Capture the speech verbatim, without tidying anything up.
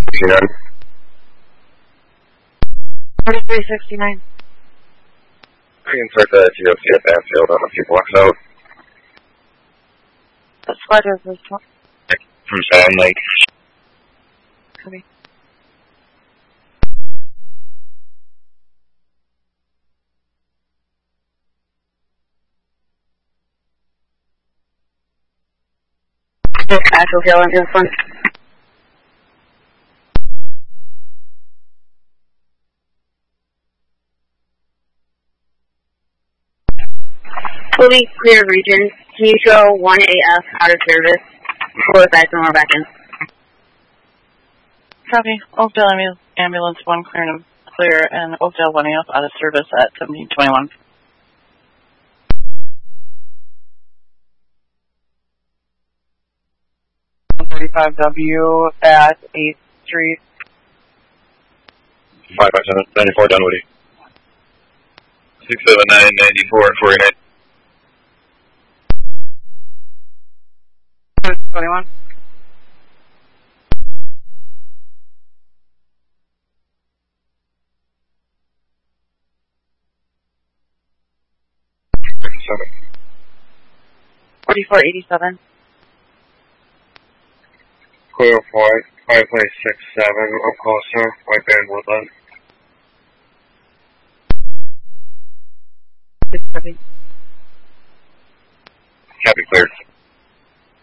sixty-nine. forty-three sixty-nine. I can start the G O C at Banfield on a few blocks out. What squad is this one? From Sand Lake. Copy. Actual tail on this one. Fully clear region. Can you show one A F out of service? Pull it back and we're back in. Copy. Oakdale ambulance, ambulance one clear and clear, and Oakdale one A F out of service at seventeen twenty-one. thirty-five W at eighth Street. five five seven, ninety-four Dunwoody. six seven nine, ninety-four, forty-nine. twenty-one. forty-four eighty-seven. Clear point, fireplace six seven, up closer, White Band Woodland. Copy. Copy, cleared.